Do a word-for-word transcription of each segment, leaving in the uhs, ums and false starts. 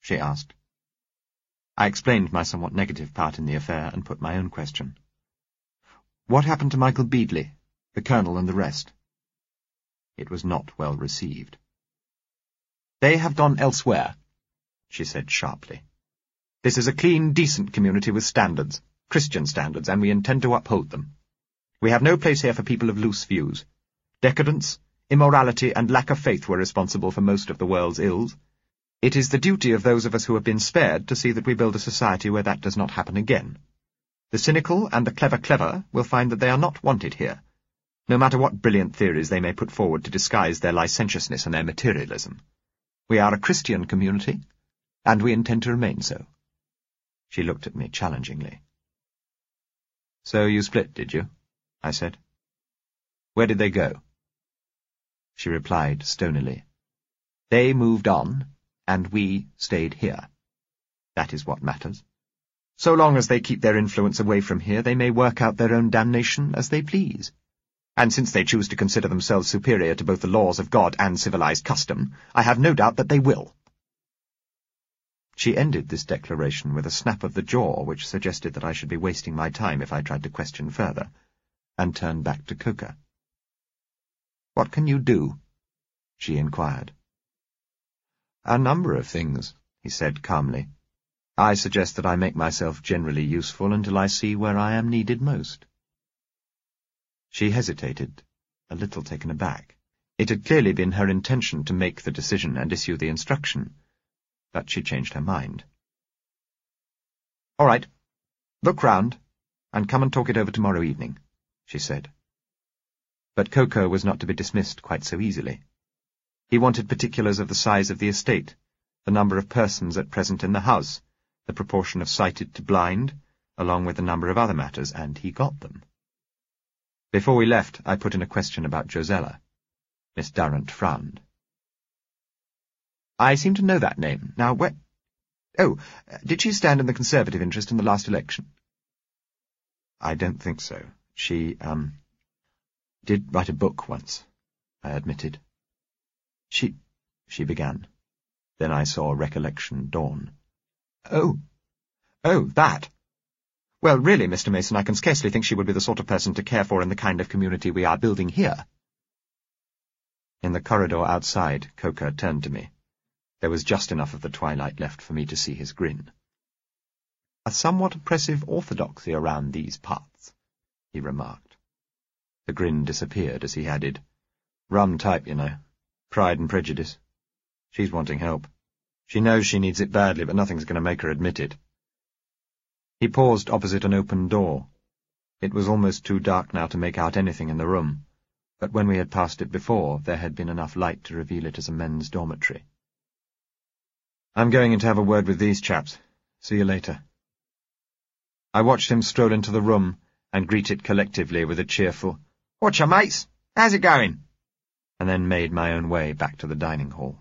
she asked. I explained my somewhat negative part in the affair and put my own question. What happened to Michael Beadley, the Colonel and the rest? It was not well received. They have gone elsewhere, she said sharply. This is a clean, decent community with standards, Christian standards, and we intend to uphold them. We have no place here for people of loose views. Decadence, immorality, and lack of faith were responsible for most of the world's ills. It is the duty of those of us who have been spared to see that we build a society where that does not happen again. The cynical and the clever-clever will find that they are not wanted here, no matter what brilliant theories they may put forward to disguise their licentiousness and their materialism. We are a Christian community, and we intend to remain so. She looked at me challengingly. So you split, did you? I said. Where did they go? She replied stonily. They moved on, and we stayed here. That is what matters. So long as they keep their influence away from here, they may work out their own damnation as they please. And since they choose to consider themselves superior to both the laws of God and civilized custom, I have no doubt that they will. She ended this declaration with a snap of the jaw which suggested that I should be wasting my time if I tried to question further, and turned back to Coker. What can you do? She inquired. A number of things, he said calmly. I suggest that I make myself generally useful until I see where I am needed most. She hesitated, a little taken aback. It had clearly been her intention to make the decision and issue the instruction, but she changed her mind. All right, look round, and come and talk it over tomorrow evening, she said. But Coker was not to be dismissed quite so easily. He wanted particulars of the size of the estate, the number of persons at present in the house, the proportion of sighted to blind, along with a number of other matters, and he got them. Before we left, I put in a question about Josella. Miss Durrant frowned. I seem to know that name. Now, where... Oh, did she stand in the Conservative interest in the last election? I don't think so. She, um, did write a book once, I admitted. She... she began. Then I saw recollection dawn. Oh, oh, that. Well, really, Mister Mason, I can scarcely think she would be the sort of person to care for in the kind of community we are building here. In the corridor outside, Coker turned to me. There was just enough of the twilight left for me to see his grin. A somewhat oppressive orthodoxy around these parts, he remarked. The grin disappeared as he added, Rum type, you know. Pride and prejudice. She's wanting help. She knows she needs it badly, but nothing's going to make her admit it. He paused opposite an open door. It was almost too dark now to make out anything in the room, but when we had passed it before, there had been enough light to reveal it as a men's dormitory. I'm going in to have a word with these chaps. See you later. I watched him stroll into the room and greet it collectively with a cheerful, Whatcha, mates? How's it going? And then made my own way back to the dining hall.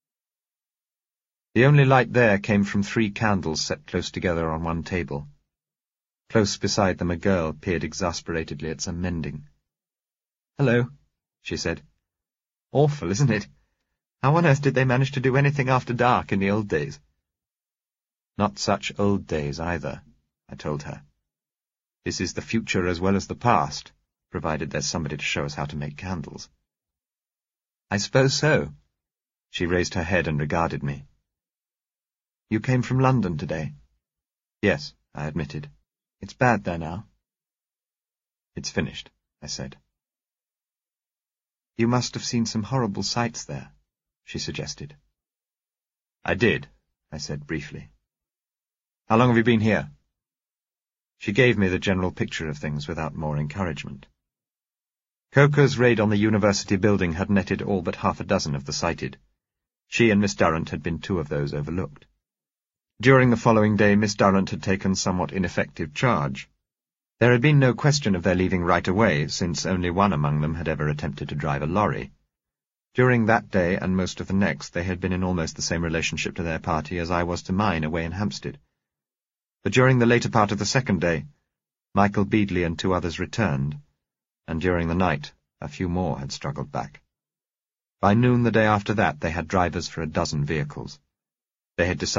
The only light there came from three candles set close together on one table. Close beside them a girl peered exasperatedly at some mending. Hello, she said. Awful, isn't it? How on earth did they manage to do anything after dark in the old days? Not such old days either, I told her. This is the future as well as the past, provided there's somebody to show us how to make candles. I suppose so. She raised her head and regarded me. You came from London today? Yes, I admitted. It's bad there now. It's finished, I said. You must have seen some horrible sights there, she suggested. I did, I said briefly. How long have you been here? She gave me the general picture of things without more encouragement. Coker's raid on the university building had netted all but half a dozen of the sighted. She and Miss Durrant had been two of those overlooked. During the following day, Miss Durrant had taken somewhat ineffective charge. There had been no question of their leaving right away, since only one among them had ever attempted to drive a lorry. During that day and most of the next, they had been in almost the same relationship to their party as I was to mine away in Hampstead. But during the later part of the second day, Michael Beadley and two others returned, and during the night a few more had struggled back. By noon the day after that they had drivers for a dozen vehicles. They had decided